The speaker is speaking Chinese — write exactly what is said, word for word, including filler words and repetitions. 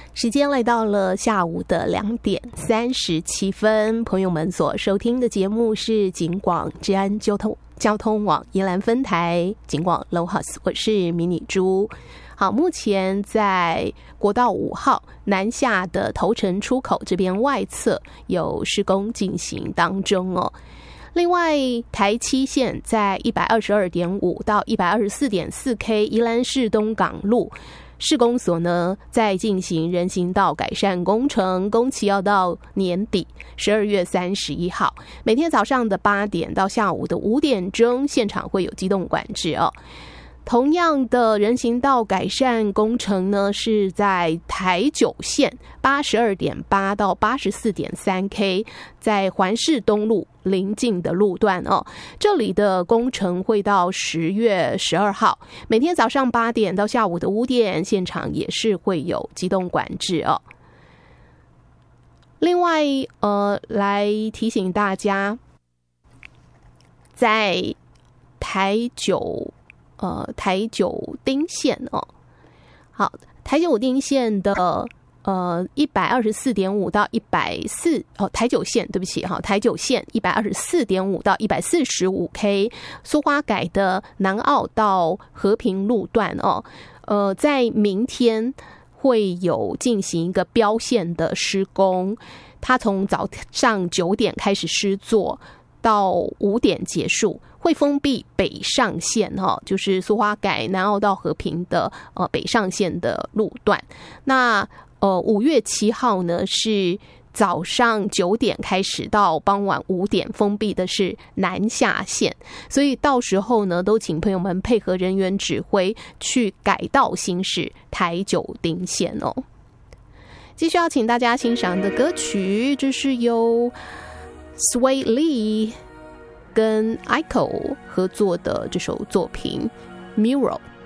时间来到了下午的两点三十七分，朋友们所收听的节目是警广治安交通交通网宜兰分台警广 Low House， 我是迷你猪。好，目前在国道五号南下的头城出口这边外侧有施工进行当中哦。另外，台七线在 一百二十二点五 到 一百二十四点四 K 宜兰市东港路市公所呢，在进行人行道改善工程，工期要到年底十二月三十一号，每天早上的八点到下午的五点钟，现场会有机动管制哦。同样的人行道改善工程呢，是在台九线 八十二点八 到 八十四点三 K， 在环市东路邻近的路段哦。这里的工程会到十月十二号，每天早上八点到下午的五点，现场也是会有机动管制哦。另外，呃，来提醒大家，在台九。呃，台九丁线哦，好，台九丁线的呃一百二十四点五到一百四哦，台九线，对不起哈，台九线一百二十四点五到一百四十五 K， 苏花改的南澳到和平路段哦，呃，在明天会有进行一个标线的施工，它从早上九点开始施作，到五点结束。会封闭北上线哈，就是苏花改南澳到和平的呃北上线的路段。那呃五月七号呢是早上九点开始到傍晚五点封闭的是南下线，所以到时候呢都请朋友们配合人员指挥去改道行驶台九丁线哦。继续要请大家欣赏的歌曲，这是由 Sway Lee跟 Aiko 合作的这首作品 Mural。